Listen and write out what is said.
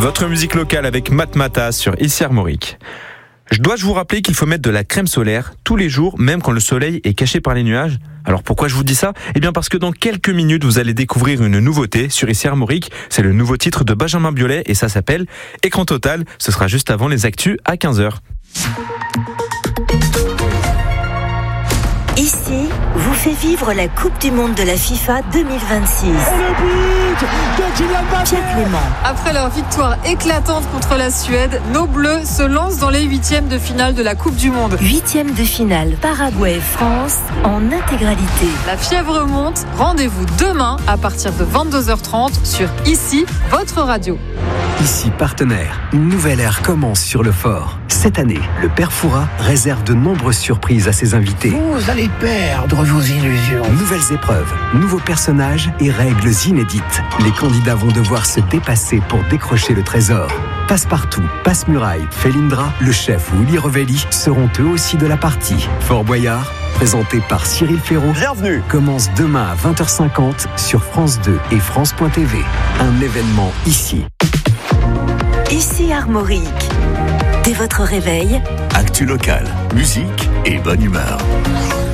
Votre musique locale avec Matmata sur Ici Armorique. Dois-je vous rappeler qu'il faut mettre de la crème solaire tous les jours, même quand le soleil est caché par les nuages ? Alors pourquoi je vous dis ça ? Eh bien parce que dans quelques minutes, vous allez découvrir une nouveauté sur Ici Armorique. C'est le nouveau titre de Benjamin Biolay et ça s'appelle Écran Total. Ce sera juste avant les actus à 15h. Ici vous fait vivre la Coupe du Monde de la FIFA 2026. Et le but de Kylian Mbappé. Pierre Clément. Après leur victoire éclatante contre la Suède, nos Bleus se lancent dans les huitièmes de finale de la Coupe du Monde. Huitièmes de finale Paraguay-France en intégralité. La fièvre monte. Rendez-vous demain à partir de 22h30 sur Ici, votre radio. Ici partenaire, une nouvelle ère commence sur le fort. Cette année, le Père Fouras réserve de nombreuses surprises à ses invités. Vous allez perdre vos illusions. Nouvelles épreuves, nouveaux personnages et règles inédites. Les candidats vont devoir se dépasser pour décrocher le trésor. Passe-Partout, Passe-Muraille, Felindra, le chef ou Willy Revelli seront eux aussi de la partie. Fort Boyard, présenté par Cyril Ferraud, bienvenue, commence demain à 20h50 sur France 2 et France.tv. Un événement ici. Ici Armorique. Dès votre réveil, actu locale, musique et bonne humeur.